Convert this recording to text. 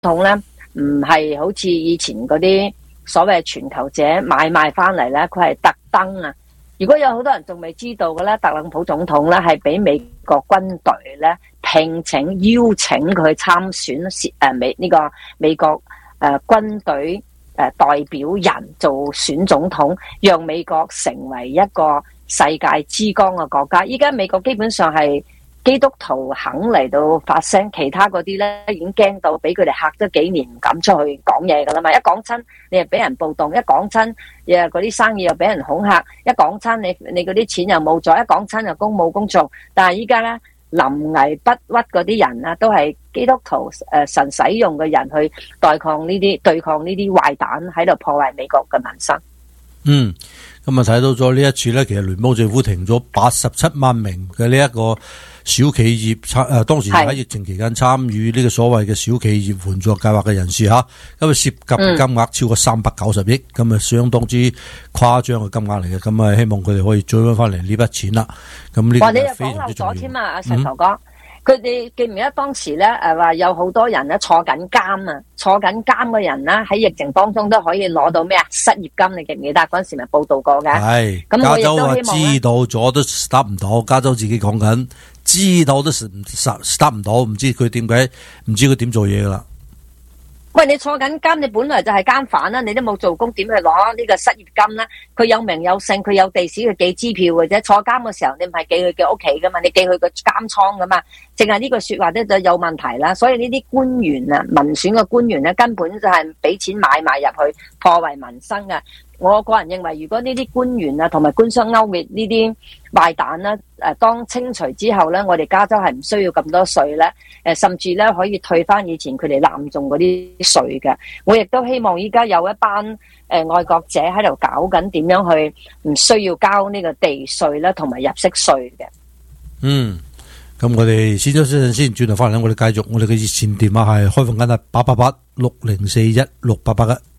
統咧，唔係好似以前嗰啲所謂全球者買賣翻嚟咧，佢係特登啊！如果有好多人仲未知道嘅咧，特朗普總統咧係俾美國軍隊咧聘請邀請佢參選美國軍隊代表人做選總統，讓美國成為一個世界之光嘅國家。依家美國基本上係基督徒肯嚟到發聲，其他嗰啲咧已經驚到俾佢哋嚇咗幾年，唔敢出去講嘢噶啦嘛。一講親你又俾人暴動，一講親嗰啲生意又俾人恐嚇，一講親你嗰啲錢又冇咗，一講親又公務工做。但係依家咧臨危不屈嗰啲人啊，都係基督徒神使用嘅人去對抗呢啲壞蛋喺度破壞美國嘅民生。 咁啊睇到咗呢一次咧，其實聯邦政府停咗87萬名嘅呢一個小企業當時喺疫情期間參與呢個所謂嘅小企業援助計劃嘅人士吓，咁啊涉及金額超過390億，咁啊相當之誇張嘅金額嚟嘅，咁啊希望佢哋可以追翻嚟呢筆錢啦。咁呢個係非常之重要。你又講漏咗添啊，阿石頭哥，佢哋記唔記得當時咧話有好多人咧坐緊監啊，坐緊監嘅人啦喺疫情當中都可以攞到咩啊失業金，你記唔記得嗰陣時咪報道過嘅？係，咁加州啊知道咗都 stop 唔到，加州自己講緊。知道都stop唔到，唔知佢點做嘢噶啦。 喂，你坐緊監，你本來就係監犯啦，你都冇做工，點去攞呢個失業金咧？佢有名有姓，佢有地址，佢寄支票嘅啫。坐監嘅時候，你唔係寄去佢屋企噶嘛，你寄去個監倉噶嘛。淨係呢個說話咧就有問題啦。所以呢啲官員啊，民選嘅官員咧，根本就係俾錢買賣入去破壞民生嘅。我個人認為，如果呢啲官員啊同埋官商勾結呢啲壞蛋咧，當清除之後咧，我哋加州係唔需要咁多稅咧，甚至咧可以退翻以前佢哋濫種嗰啲稅嘅。我亦都希望依家有一班愛國者喺度搞緊點樣去唔需要交呢個地稅咧，同埋入息稅嘅。 咁我哋先休息陣先，轉頭翻嚟我哋繼續，我哋嘅熱線電話係開放緊啊，888-6041-6881。